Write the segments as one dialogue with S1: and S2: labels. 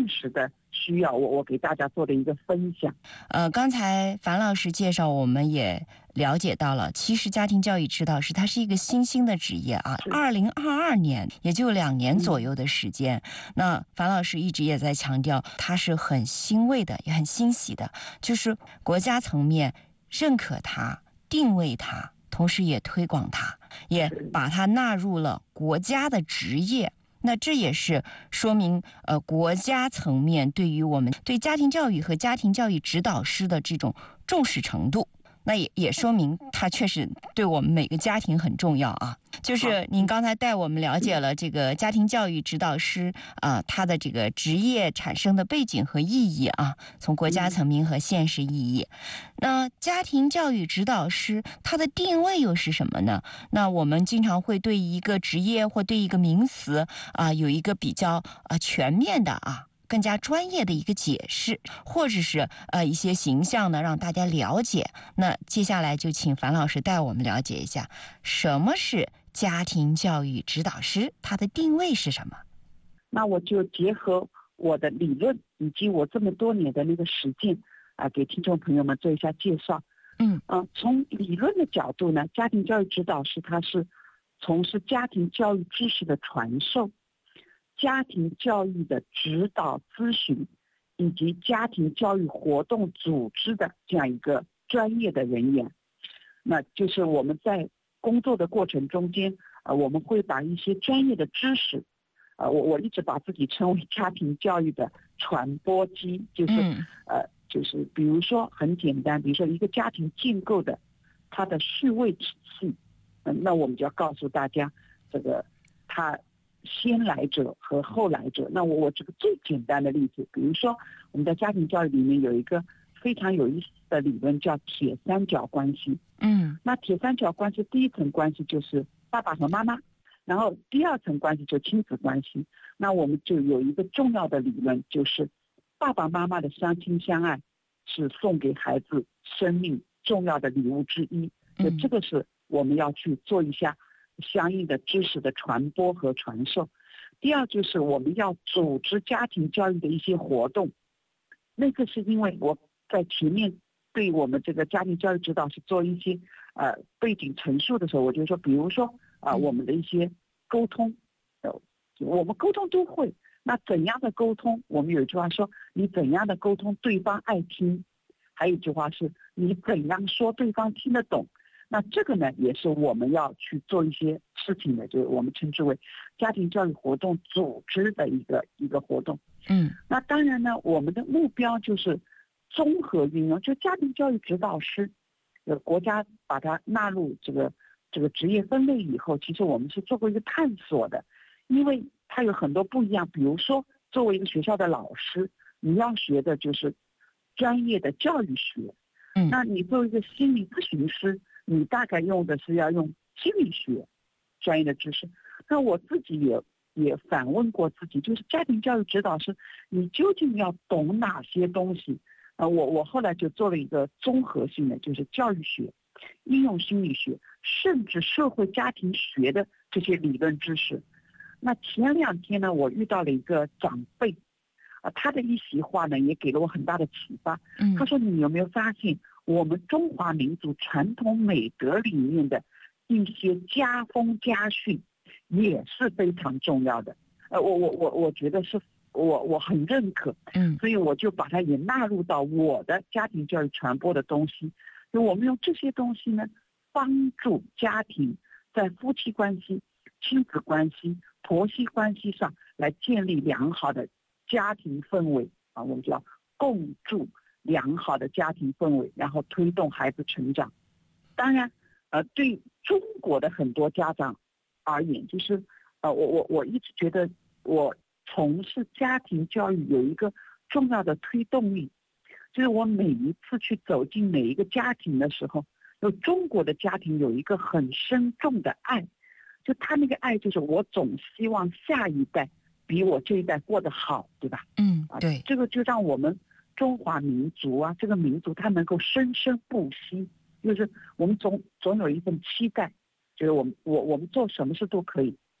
S1: 现实的需要，我给大家做的一个分享。
S2: 刚才樊老师介绍，我们也了解到了，其实家庭教育指导师它是一个新兴的职业啊，2022年也就2年左右的时间。那樊老师一直也在强调，他是很欣慰的，也很欣喜的，就是国家层面认可他、定位他，同时也推广他，也把他纳入了国家的职业。那这也是说明国家层面对于我们对家庭教育和家庭教育指导师的这种重视程度。那也说明它确实对我们每个家庭很重要啊。就是您刚才带我们了解了这个家庭教育指导师他的这个职业产生的背景和意义啊，从国家层面和现实意义。那家庭教育指导师他的定位又是什么呢？那我们经常会对一个职业或对一个名词有一个比较全面的更加专业的一个解释，或者是一些形象呢，让大家了解。那接下来就请樊老师带我们了解一下，什么是家庭教育指导师，它的定位是什么？
S1: 那我就结合我的理论以及我这么多年的那个实践给听众朋友们做一下介绍。从理论的角度呢，家庭教育指导师他是从事家庭教育知识的传授、家庭教育的指导咨询以及家庭教育活动组织的这样一个专业的人员。那就是我们在工作的过程中间我们会把一些专业的知识我一直把自己称为家庭教育的传播机，就是比如说很简单，比如说一个家庭建构的它的序位体系，那我们就要告诉大家这个它先来者和后来者。那我这个最简单的例子，比如说我们在家庭教育里面有一个非常有意思的理论叫铁三角关系。那铁三角关系第一层关系就是爸爸和妈妈，然后第二层关系就亲子关系。那我们就有一个重要的理论，就是爸爸妈妈的相亲相爱是送给孩子生命重要的礼物之一。这个是我们要去做一下相应的知识的传播和传授。第二就是我们要组织家庭教育的一些活动，那个是因为我在前面对我们这个家庭教育指导是做一些背景陈述的时候，我就说比如说我们的一些沟通我们沟通都会，那怎样的沟通，我们有一句话说你怎样的沟通对方爱听，还有一句话是你怎样说对方听得懂。那这个呢也是我们要去做一些事情的，就是我们称之为家庭教育活动组织的一个活动。那当然呢我们的目标就是综合运用，就家庭教育指导师国家把它纳入这个职业分类以后，其实我们是做过一个探索的，因为它有很多不一样。比如说作为一个学校的老师，你要学的就是专业的教育学，那你作为一个心理咨询师，你大概用的是要用心理学专业的知识。那我自己也反问过自己，就是家庭教育指导师你究竟要懂哪些东西。我后来就做了一个综合性的，就是教育学、应用心理学甚至社会家庭学的这些理论知识。那前2天呢我遇到了一个长辈他的一席话呢也给了我很大的启发。他说你有没有发现我们中华民族传统美德里面的一些家风家训也是非常重要的。我觉得是我很认可，所以我就把它也纳入到我的家庭教育传播的东西。就我们用这些东西呢帮助家庭在夫妻关系、亲子关系、婆媳关系上来建立良好的家庭氛围我们叫共筑良好的家庭氛围，然后推动孩子成长。当然对中国的很多家长而言，就是我一直觉得我从事家庭教育有一个重要的推动力，就是我每一次去走进每一个家庭的时候，中国的家庭有一个很深重的爱，就他那个爱就是我总希望下一代比我这一代过得好，对吧？
S2: 对，
S1: 这个就让我们中华民族这个民族它能够生生不息，就是我们总有一份期待，就是我们做什么事都可以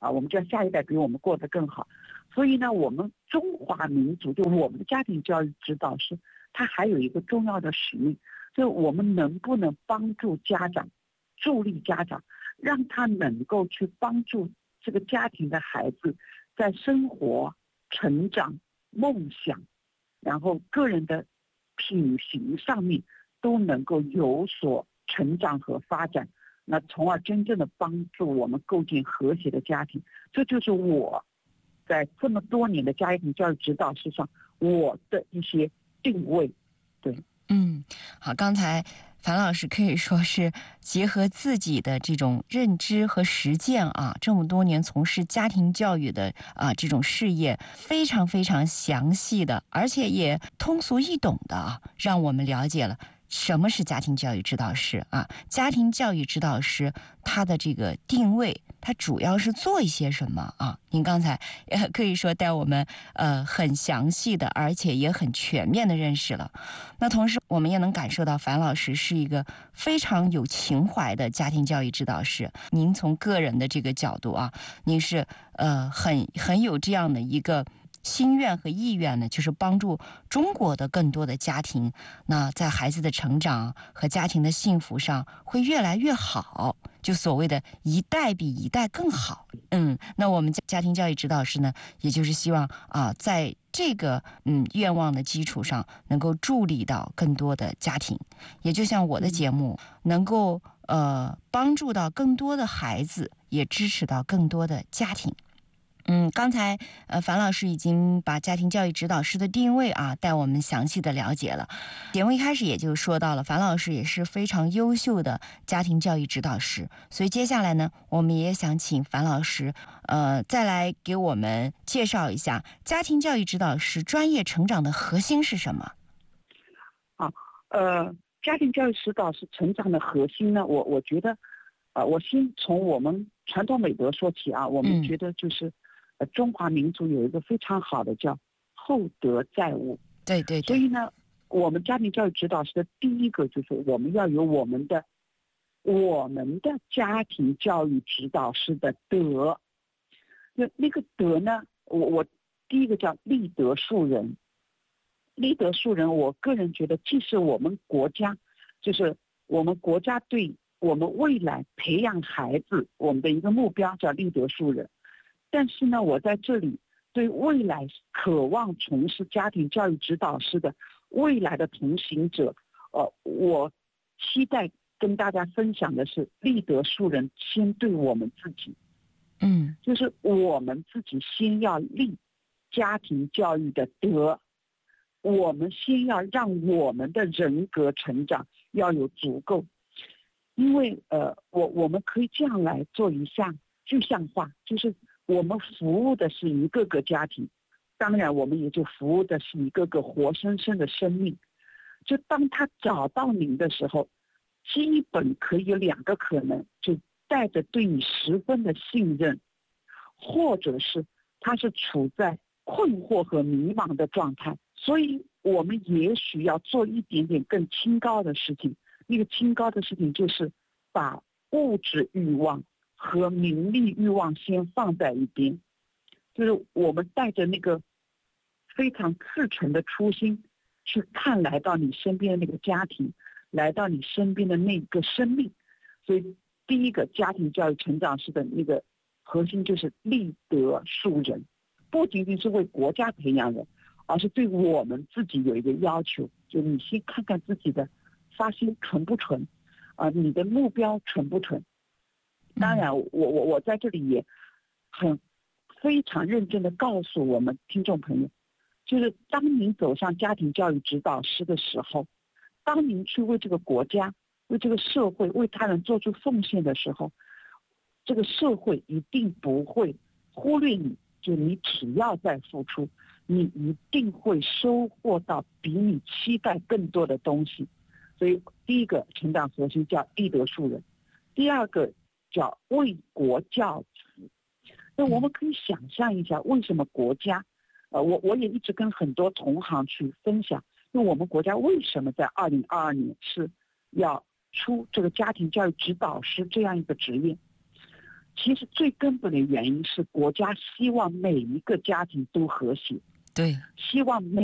S1: 我们就要下一代比我们过得更好。所以呢，我们中华民族就我们的家庭教育指导师，他还有一个重要的使命，就是我们能不能帮助家长，助力家长，让他能够去帮助这个家庭的孩子在生活、成长、梦想，然后个人的品行上面都能够有所成长和发展，那从而真正的帮助我们构建和谐的家庭。这就是我在这么多年的家庭教育指导师上我的一些定位。对，
S2: 好，刚才樊老师可以说是结合自己的这种认知和实践啊，这么多年从事家庭教育的这种事业，非常非常详细的，而且也通俗易懂的让我们了解了什么是家庭教育指导师啊。家庭教育指导师他的这个定位，他主要是做一些什么啊？您刚才可以说带我们很详细的，而且也很全面的认识了。那同时我们也能感受到樊老师是一个非常有情怀的家庭教育指导师。您从个人的这个角度您是很有这样的一个心愿和意愿呢，就是帮助中国的更多的家庭，那在孩子的成长和家庭的幸福上会越来越好，就所谓的一代比一代更好。那我们家庭教育指导师呢，也就是希望在这个愿望的基础上，能够助力到更多的家庭，也就像我的节目，能够帮助到更多的孩子，也支持到更多的家庭。刚才樊老师已经把家庭教育指导师的定位带我们详细的了解了。节目一开始也就说到了，樊老师也是非常优秀的家庭教育指导师，所以接下来呢，我们也想请樊老师再来给我们介绍一下家庭教育指导师专业成长的核心是什么。
S1: 家庭教育指导师成长的核心呢，我觉得我先从我们传统美德说起我们觉得就是中华民族有一个非常好的叫厚德载物。
S2: 对，
S1: 所以呢，我们家庭教育指导师的第一个就是我们要有我们的家庭教育指导师的德。那个德呢，我第一个叫立德树人。立德树人，我个人觉得既是我们国家，就是我们国家对我们未来培养孩子我们的一个目标叫立德树人。但是呢，我在这里对未来渴望从事家庭教育指导师的未来的同行者，我期待跟大家分享的是，立德树人先对我们自己，就是我们自己先要立家庭教育的德，我们先要让我们的人格成长要有足够。因为我们可以这样来做一项具象化，就是我们服务的是一个个家庭，当然我们也就服务的是一个个活生生的生命。就当他找到您的时候，基本可以有两个可能，就带着对你十分的信任，或者是他是处在困惑和迷茫的状态。所以我们也许要做一点点更清高的事情。那个清高的事情就是把物质欲望和名利欲望先放在一边，就是我们带着那个非常赤诚的初心去看来到你身边的那个家庭，来到你身边的那个生命。所以第一个家庭教育成长师的那个核心就是立德树人，不仅仅是为国家培养人，而是对我们自己有一个要求，就你先看看自己的发心纯不纯，你的目标纯不纯。当然我在这里也非常认真的告诉我们听众朋友，就是当您走上家庭教育指导师的时候，当您去为这个国家、为这个社会、为他人做出奉献的时候，这个社会一定不会忽略你，就你只要在付出，你一定会收获到比你期待更多的东西。所以第一个成长核心叫立德树人，第二个叫为国教子。那我们可以想象一下，为什么国家我也一直跟很多同行去分享，因为我们国家为什么在2022年是要出这个家庭教育指导师这样一个职业。 其实最根本的原因是国家希望每一个家庭都和谐，
S2: 对，
S1: 希望每